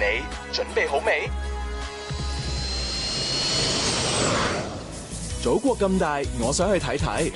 你準備好未？祖國咁大，我想去睇睇。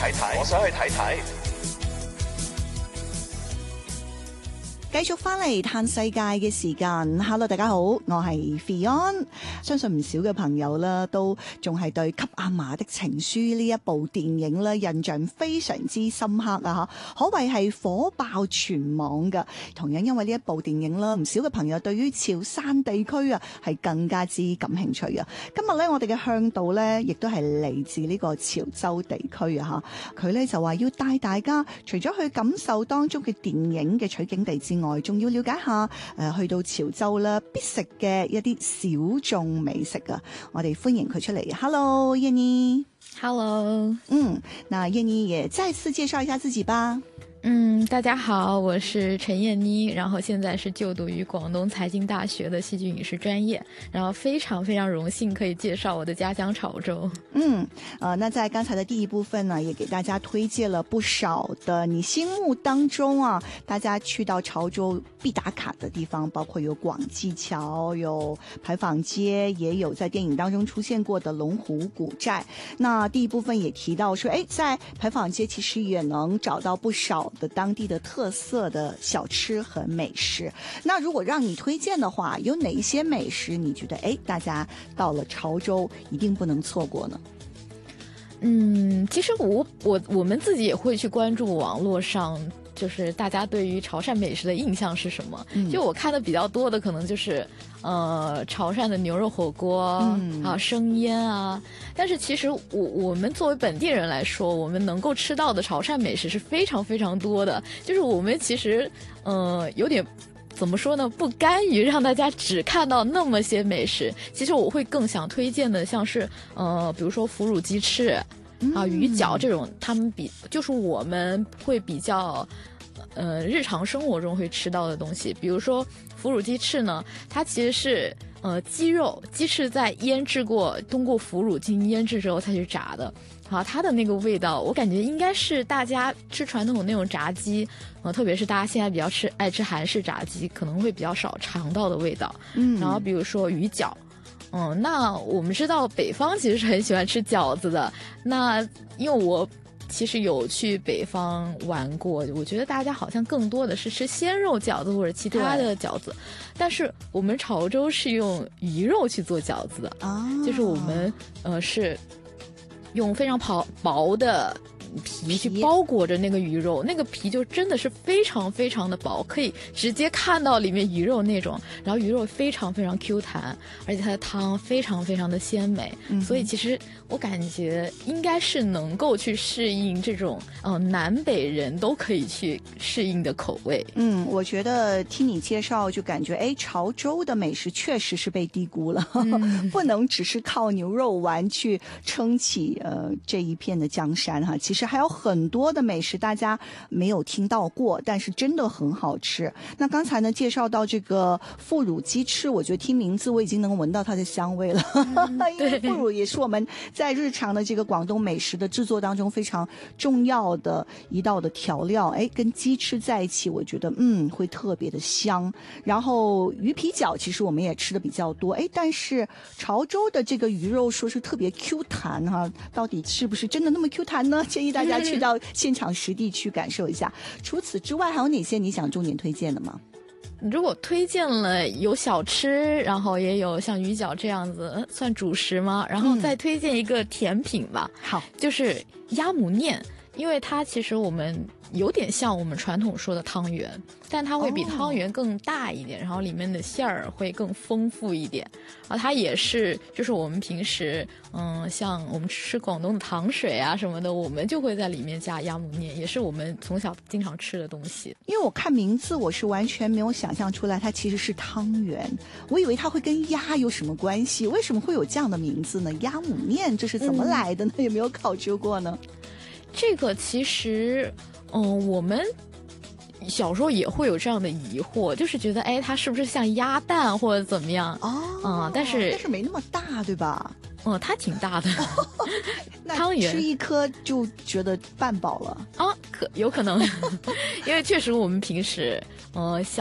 繼續翻嚟嘆世界嘅時間 ，Hello 大家好，我係 Fion。相信唔少嘅朋友啦，都仲係對《給阿嫲的情書》呢一部電影咧印象非常之深刻啊！可謂係火爆全網噶。同樣因為呢一部電影啦，唔少嘅朋友對於潮汕地區啊係更加之感興趣啊！今日咧我哋嘅向導咧，亦都係嚟自呢個潮州地區啊！佢咧就話要帶大家除咗去感受當中嘅電影嘅取景地之外，仲要了解下去到潮州啦必食嘅一啲小眾美食啊！我哋歡迎佢出嚟。Hello， 燕妮。 Hello。 那燕妮也再次介紹一下自己吧。 大家好，我是陳燕妮，然後現在是就讀於廣東財經大學的戲劇影視專業，然後非常非常榮幸可以介紹我的家鄉潮州。 那在剛才的第一部分呢，也給大家推薦了不少的你心目當中啊，大家去到潮州必打卡的地方，包括有廣濟橋、有牌坊街，也有在電影當中出現過的龍湖古寨。那第一部分也提到說，在牌坊街其實也能找到不少的當地的特色的小吃和美食。那如果讓你推薦的話，有哪一些美食你覺得大家到了潮州一定不能錯過呢？ 其實我們自己也會去關注網絡上，就是大家對於潮汕美食的印象是什麼？就我看的比較多的可能就是潮汕的牛肉火鍋生醃啊。但是其實我們作為本地人來說，我們能夠吃到的潮汕美食是非常非常多的。就是我們其實有點怎麼說呢，不甘於讓大家只看到那麼些美食。其實我會更想推薦的像是比如說腐乳雞翅魚餃這種，他們就是我們會比較日常生活中會吃到的東西。比如說腐乳雞翅呢，它其實是雞翅在醃製過，通過腐乳進行醃製之後才去炸的。它的那個味道，我感覺應該是大家吃傳統的那種炸雞，特別是大家現在比較愛吃韓式炸雞，可能會比較少嘗到的味道。然後比如說魚餃，那我們知道北方其實是很喜歡吃餃子的。那因為我其實有去北方玩過，我覺得大家好像更多的是吃鮮肉餃子或者其他的餃子，但是我們潮州是用魚肉去做餃子的，就是我們是用非常薄的皮去包裹着那個魚肉，那個皮就真的是非常非常的薄，可以直接看到裡面魚肉那種，然後魚肉非常非常 Q 彈，而且它的湯非常非常的鮮美，所以其實我感覺應該是能夠去適應這種南北人都可以去適應的口味。 我覺得聽你介紹就感覺潮州的美食確實是被低估了，不能只是靠牛肉丸去撐起這一片的江山哈，其實還有很多的美食大家沒有聽到過，但是真的很好吃。那剛才呢介紹到這個腐乳雞翅，我覺得聽名字我已經能聞到它的香味了，因為腐乳也是我們在日常的這個廣東美食的製作當中非常重要的一道的調料，跟雞翅在一起我覺得會特別的香。然後魚皮餃其實我們也吃的比較多，但是潮州的這個魚肉說是特別 Q 彈哈，到底是不是真的那麼 Q 彈呢？建議大家去到現場實地去感受一下。除此之外，還有哪些你想重點推薦的嗎？ 如果推薦了有小吃，然後也有像魚餃這樣子，算主食嗎？然後再推薦一個甜品吧。好，就是鴨母念，因為它其實我們有點像我們傳統說的湯圓，但它會比湯圓更大一點，然後裡面的餡兒會更豐富一點。然後它也是，就是我們平時像我們吃廣東的糖水啊什麼的，我們就會在裡面加鴨母念，也是我們從小經常吃的東西。 因為我看名字，我是完全沒有想象出來它其實是湯圓，我以為它會跟鴨有什麼關係？為什麼會有這樣的名字呢？鴨母念這是怎麼來的呢？有沒有考究過呢？ 這個其實我們小時候也會有這樣的疑惑，就是覺得它是不是像鴨蛋或者怎麼樣？但是沒那麼大，對吧？ 它挺大的。 湯圓吃一顆就覺得半飽了啊？ 有可能，因為確實我們平時